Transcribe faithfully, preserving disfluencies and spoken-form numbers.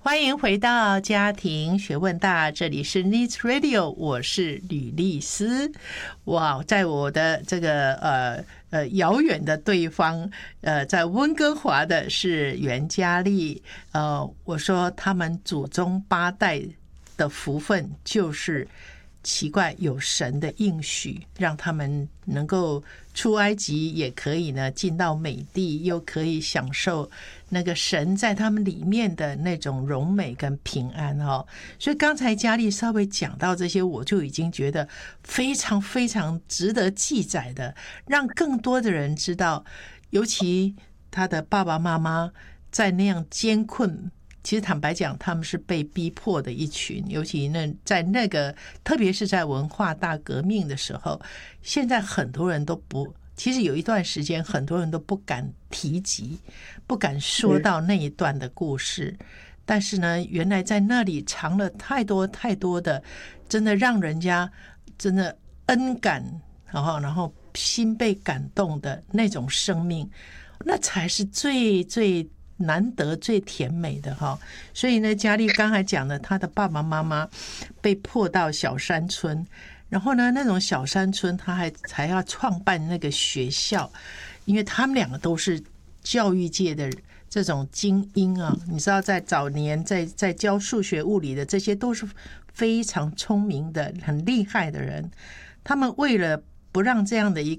欢迎回到家庭学问大，这里是 Needs Radio， 我是吕丽丝。哇，在我的这个呃呃遥远的对方，呃，在温哥华的是袁嘉丽。呃，我说他们祖宗八代的福分就是奇怪，有神的应许，让他们能够出埃及，也可以呢进到美地，又可以享受那个神在他们里面的那种荣美跟平安哦。所以刚才嘉丽稍微讲到这些，我就已经觉得非常非常值得记载的，让更多的人知道，尤其他的爸爸妈妈在那样艰困。其实坦白讲，他们是被逼迫的一群，尤其那在那个，特别是在文化大革命的时候，现在很多人都不，其实有一段时间，很多人都不敢提及，不敢说到那一段的故事。但是呢，原来在那里藏了太多太多的，真的让人家真的恩感，然后然后心被感动的那种生命，那才是最最。难得最甜美的哈，所以呢，嘉丽刚才讲的，她的爸爸妈妈被迫到小山村，然后呢，那种小山村，她还才要创办那个学校，因为他们两个都是教育界的这种精英啊，你知道，在早年在在教数学、物理的，这些都是非常聪明的、很厉害的人，他们为了不让这样的一